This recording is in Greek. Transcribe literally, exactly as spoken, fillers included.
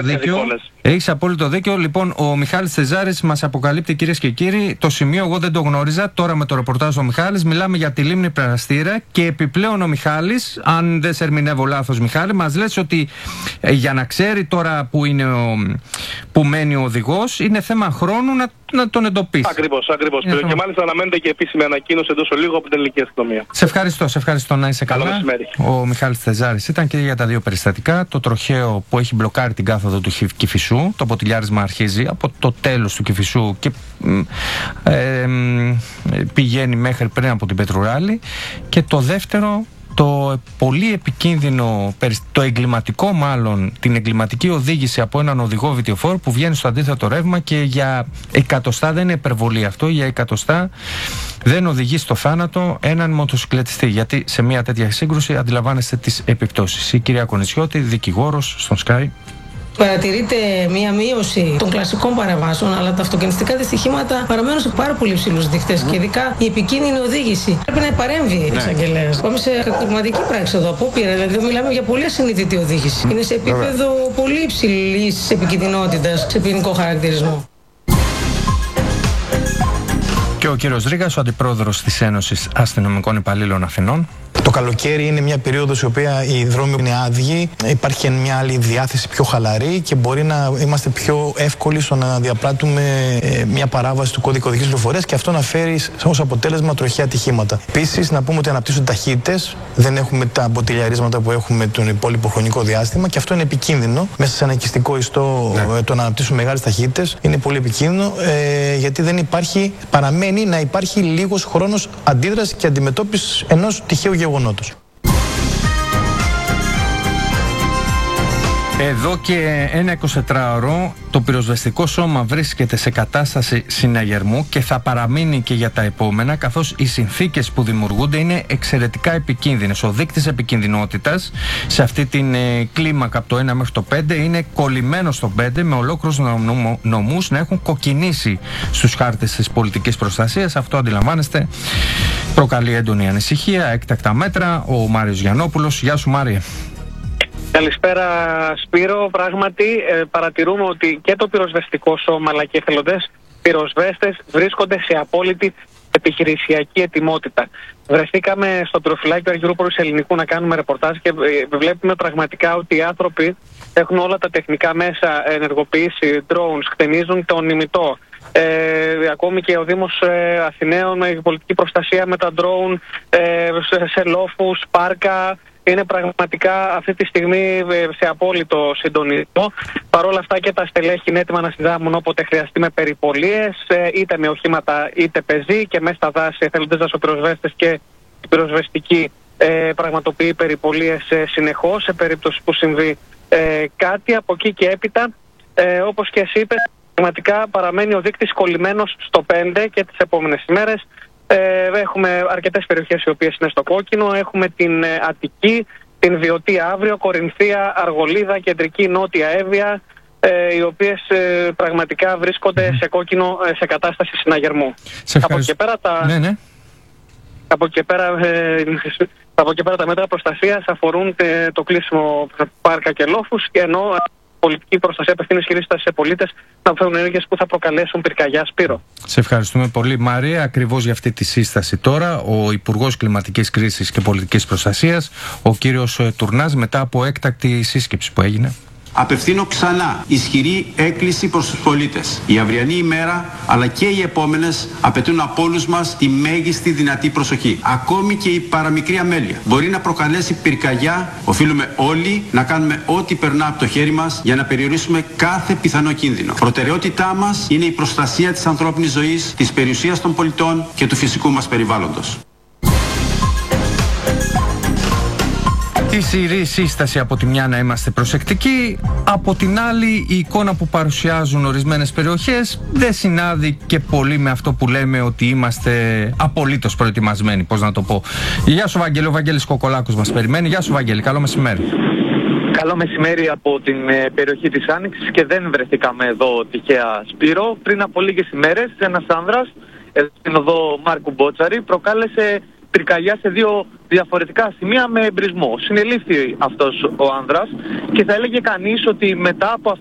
δίκιο. Έχεις απόλυτο δίκιο. Λοιπόν, ο Μιχάλης Θεζάρης μας αποκαλύπτει, κυρίες και κύριοι, το σημείο εγώ δεν το γνώριζα. Τώρα με το ρεπορτάζ ο Μιχάλης μιλάμε για τη λίμνη Περαστήρα και επιπλέον ο Μιχάλης, αν δεν σε ερμηνεύω λάθος, Μιχάλη, μας λες ότι ε, για να ξέρει τώρα που, είναι ο, που μένει ο οδηγός, είναι θέμα χρόνου να, να τον εντοπίσει. Ακριβώς, ακριβώς. Και θέμα... μάλιστα αναμένεται και επίσημη ανακοίνωση εντός λίγο από την ελληνική αστυνομία. Σε ευχαριστώ, σε ευχαριστώ, να είσαι καλά. Ο Μιχάλης Θεζάρης ήταν και για τα δύο περιστατικά. Το τροχαίο που έχει μπλοκάρει την κάθοδο του Κηφισού, το ποτηλιάρισμα αρχίζει από το τέλος του Κηφισού και ε, ε, πηγαίνει μέχρι πριν από την Πετρουράλη. Και το δεύτερο, το πολύ επικίνδυνο, το εγκληματικό μάλλον, την εγκληματική οδήγηση από έναν οδηγό βιτιοφόρου που βγαίνει στο αντίθετο ρεύμα και για εκατοστά, δεν είναι υπερβολή αυτό, για εκατοστά δεν οδηγεί στο θάνατο έναν μοτοσυκλετιστή. Γιατί σε μια τέτοια σύγκρουση αντιλαμβάνεστε τις επιπτώσεις. Η κυρία Κονισιώτη, δικηγόρος στον Sky. Παρατηρείται μία μείωση των κλασικών παραβάσεων, αλλά τα αυτοκινηστικά δυστυχήματα παραμένουν σε πάρα πολύ υψηλούς δείχτες. Mm. Και ειδικά η επικίνδυνη οδήγηση. Πρέπει να παρέμβει ο εισαγγελέας. Πάμε σε κακουργηματική πράξη εδώ, απόπειρα. Δηλαδή, μιλάμε για πολύ ασυνείδητη οδήγηση. Είναι σε επίπεδο Ωραία. πολύ υψηλής επικινδυνότητας σε ποινικό χαρακτηρισμό. Και ο κύριος Ρήγας, ο αντιπρόεδρος της Ένωσης Αστυνομικών Υπαλλήλων Αθηνών. Το καλοκαίρι είναι μια περίοδος η οποία οι δρόμοι είναι άδειοι, υπάρχει μια άλλη διάθεση πιο χαλαρή και μπορεί να είμαστε πιο εύκολοι στο να διαπράττουμε μια παράβαση του κώδικα οδικής κυκλοφορίας και αυτό να φέρει ως αποτέλεσμα τροχαία ατυχήματα. Επίσης, να πούμε ότι αναπτύσσονται ταχύτητες, δεν έχουμε τα μποτιλιαρίσματα που έχουμε τον υπόλοιπο χρονικό διάστημα και αυτό είναι επικίνδυνο. Μέσα σε ένα οικιστικό ιστό, ναι. το να αναπτύσσουμε μεγάλες ταχύτητες είναι πολύ επικίνδυνο ε, γιατί δεν υπάρχει, παραμένει να υπάρχει λίγος χρόνος αντίδρασης και αντιμετώπισης ενός τυχαίου γεγονότος. Εδώ και ένα εικοσιτετράωρο το πυροσβεστικό σώμα βρίσκεται σε κατάσταση συναγερμού και θα παραμείνει και για τα επόμενα, καθώς οι συνθήκες που δημιουργούνται είναι εξαιρετικά επικίνδυνες. Ο δείκτης επικινδυνότητας σε αυτή την ε, κλίμακα από το ένα μέχρι το πέντε είναι κολλημένο στο πέντε, με ολόκληρους νομ, νομούς να έχουν κοκκινήσει στους χάρτες της πολιτικής προστασίας. Αυτό, αντιλαμβάνεστε, προκαλεί έντονη ανησυχία. Έκτακτα μέτρα. Ο Μάριος Γιαννόπουλος. Γεια σου, Μάριε. Καλησπέρα, Σπύρο. Πράγματι ε, παρατηρούμε ότι και το πυροσβεστικό σώμα αλλά και οι εθελοντές πυροσβέστες βρίσκονται σε απόλυτη επιχειρησιακή ετοιμότητα. Βρεθήκαμε στο πυροφυλάκιο Αργυρούπολης Ελληνικού να κάνουμε ρεπορτάζ και ε, βλέπουμε πραγματικά ότι οι άνθρωποι έχουν όλα τα τεχνικά μέσα ενεργοποιήσει, drones, χτενίζουν τον ημιτό. Ε, ακόμη και ο Δήμος ε, Αθηναίων με πολιτική προστασία με τα drone ε, σε, σε λόφους, πάρκα. Είναι πραγματικά αυτή τη στιγμή σε απόλυτο συντονισμό. Παρ' όλα αυτά και τα στελέχη είναι έτοιμα να συνδράμουν όποτε χρειαστεί με περιπολίες, είτε με οχήματα είτε πεζοί, και μέσα στα δάση εθελοντές δασοπυροσβέστες και η πυροσβεστική ε, πραγματοποιεί περιπολίες ε, συνεχώς σε περίπτωση που συμβεί ε, κάτι. Από εκεί και έπειτα, ε, όπως και εσύ είπες, πραγματικά παραμένει ο δείκτης κολλημένος στο πέντε και τις επόμενες ημέρες. Ε, έχουμε αρκετές περιοχές οι οποίες είναι στο κόκκινο. Έχουμε την ε, Αττική, την Βιωτία Αύριο, Κορινθία, Αργολίδα, Κεντρική Νότια Εύβοια, ε, οι οποίες ε, πραγματικά βρίσκονται mm. σε κόκκινο, ε, σε κατάσταση συναγερμού. Από εκεί πέρα τα... Ναι, ναι. Από εκεί πέρα, ε, από εκεί πέρα τα μέτρα προστασίας αφορούν ε, το κλείσιμο πάρκα και λόφους, και ενώ πολιτική προστασία απευθύνει ισχυρίζεται σε πολίτες να αποφεύγουν ενέργειες που θα προκαλέσουν πυρκαγιά. Σπύρο. Σε ευχαριστούμε πολύ, Μαρία. Ακριβώς για αυτή τη σύσταση τώρα ο Υπουργός Κλιματικής Κρίσης και Πολιτικής Προστασίας, ο κύριος Τουρνάς, μετά από έκτακτη σύσκεψη που έγινε. Απευθύνω ξανά ισχυρή έκκληση προς τους πολίτες. Η αυριανή ημέρα αλλά και οι επόμενες απαιτούν από όλους μας τη μέγιστη δυνατή προσοχή. Ακόμη και η παραμικρή αμέλεια μπορεί να προκαλέσει πυρκαγιά. Οφείλουμε όλοι να κάνουμε ό,τι περνά από το χέρι μας για να περιορίσουμε κάθε πιθανό κίνδυνο. Προτεραιότητά μας είναι η προστασία της ανθρώπινης ζωής, της περιουσίας των πολιτών και του φυσικού μας περιβάλλοντος. Ισχυρή σύσταση από τη μια να είμαστε προσεκτικοί, από την άλλη η εικόνα που παρουσιάζουν ορισμένες περιοχές δεν συνάδει και πολύ με αυτό που λέμε ότι είμαστε απολύτως προετοιμασμένοι, πώς να το πω. Γεια σου, Βαγγέλη, ο Βαγγέλης Κοκολάκος μας περιμένει. Γεια σου, Βαγγέλη, καλό μεσημέρι. Καλό μεσημέρι από την ε, περιοχή της Άνοιξης, και δεν βρεθήκαμε εδώ τυχαία, Σπύρο. Πριν από λίγες ημέρες ένας άνδρας εδώ στην οδό Μάρκου Μπότσαρη προκάλεσε πυρκαγιά σε δύο διαφορετικά σημεία με εμπρισμό. Συνελήφθη αυτός ο άνδρας και θα έλεγε κανείς ότι μετά από